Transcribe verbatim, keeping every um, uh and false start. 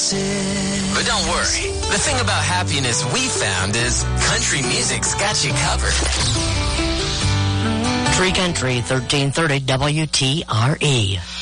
But don't worry. The thing about happiness we found is country music's got you covered. Tree Country, thirteen thirty W T R E.